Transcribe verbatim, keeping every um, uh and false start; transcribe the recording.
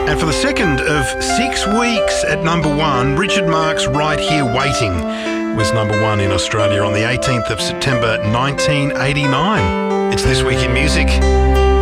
And for the second of six weeks at number one, Richard Marx' Right Here Waiting was number one in Australia on the eighteenth of September nineteen eighty-nine. It's This Week in Music.